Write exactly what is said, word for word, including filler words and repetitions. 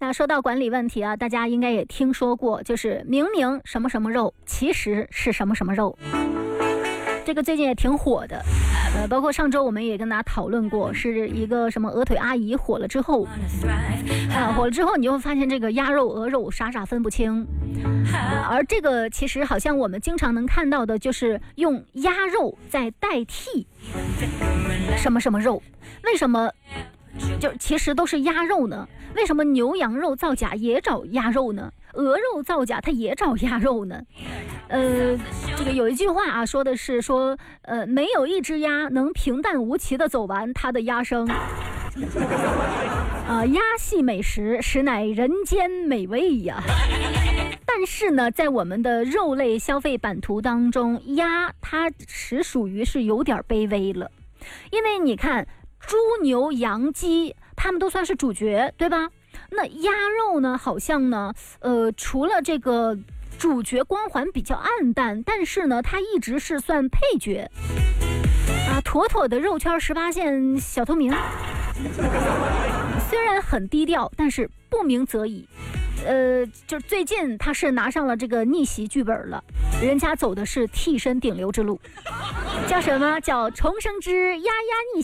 那说到管理问题啊，大家应该也听说过，就是明明什么什么肉，其实是什么什么肉。这个最近也挺火的，呃，包括上周我们也跟大家讨论过，是一个什么鹅腿阿姨火了之后，啊，火了之后你就会发现这个鸭肉、鹅肉傻傻分不清，啊，而这个其实好像我们经常能看到的，就是用鸭肉在代替什么什么肉，为什么？就其实都是鸭肉呢？为什么牛羊肉造假也找鸭肉呢？鹅肉造假它也找鸭肉呢？呃，这个有一句话啊，说的是说，呃，没有一只鸭能平淡无奇的走完它的鸭生。啊、呃，鸭系美食实乃人间美味呀。但是呢，在我们的肉类消费版图当中，鸭它实属于是有点卑微了，因为你看。猪牛羊鸡他们都算是主角，对吧？那鸭肉呢，好像呢呃，除了这个主角光环比较暗淡，但是呢它一直是算配角啊，妥妥的肉圈十八线小透明。虽然很低调，但是不鸣则已。呃，就最近他是拿上了这个逆袭剧本了，人家走的是替身顶流之路，叫什么？叫重生之丫丫逆